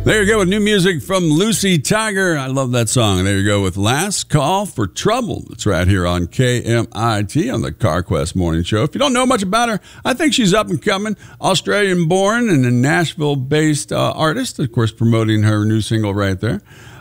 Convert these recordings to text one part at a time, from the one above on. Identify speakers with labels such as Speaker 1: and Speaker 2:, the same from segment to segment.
Speaker 1: There you go with new music from Lucy Tiger. I love that song. There you go with Last Call for Trouble. It's right here on KMIT on the CarQuest Morning Show. If you don't know much about her, I think she's up and coming. Australian-born and a Nashville-based artist, of course, promoting her new single right there.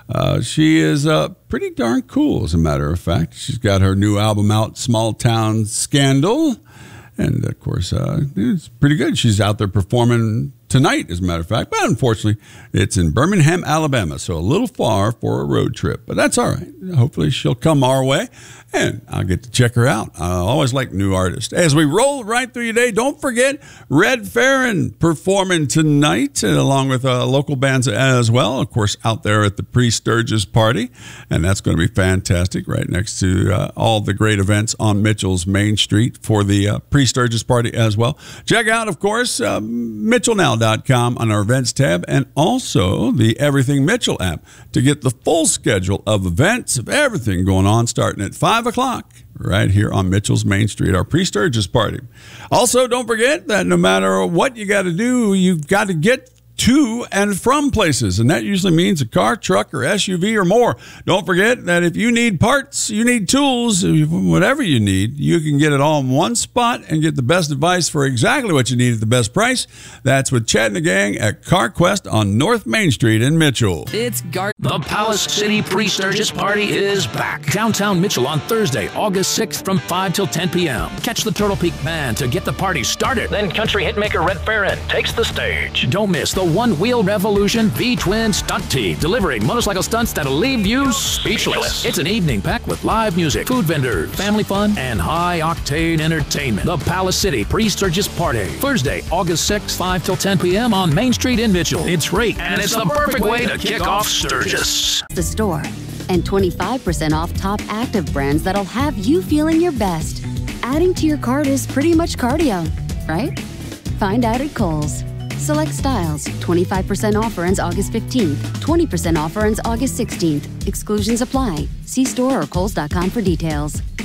Speaker 1: She is pretty darn cool, as a matter of fact. She's got her new album out, Small Town Scandal. And, of course, it's pretty good. She's out there performing tonight, as a matter of fact. But unfortunately, it's in Birmingham, Alabama, so a little far for a road trip. But that's all right. Hopefully she'll come our way, and I'll get to check her out. I always like new artists. As we roll right through your day, don't forget Red Farron performing tonight, along with local bands as well. Of course, out there at the Pre-Sturgis Party, and that's going to be fantastic, right next to all the great events on Mitchell's Main Street for the Pre-Sturgis Party as well. Check out, of course, MitchellNow.com on our events tab, and also the Everything Mitchell app to get the full schedule of events, of everything going on, starting at 5 o'clock right here on Mitchell's Main Street, our Pre-Sturgis Party. Also, don't forget that no matter what you got to do, you've got to get to and from places, and that usually means a car, truck, or SUV or more. Don't forget that if you need parts, you need tools, whatever you need, you can get it all in one spot and get the best advice for exactly what you need at the best price. That's with Chad and the gang at CarQuest on North Main Street in Mitchell.
Speaker 2: The Palace City Pre-Sturgis Party is back. Downtown Mitchell on Thursday, August 6th from 5 till 10 p.m. Catch the Turtle Peak Band to get the party started.
Speaker 3: Then country hitmaker Red Farron takes the stage.
Speaker 2: Don't miss the One Wheel Revolution V-Twin Stunt Team, delivering motorcycle stunts that'll leave you speechless. It's an evening packed with live music, food vendors, family fun, and high-octane entertainment. The Palace City Pre-Sturgis Party, Thursday, August 6th, 5 till 10 p.m. on Main Street in Mitchell. It's free, and it's the perfect way to kick off Sturgis.
Speaker 4: The store, and 25% off top active brands that'll have you feeling your best. Adding to your cart is pretty much cardio, right? Find out at Kohl's. Select styles. 25% offer ends August 15th. 20% offer ends August 16th. Exclusions apply. See store or Kohls.com for details.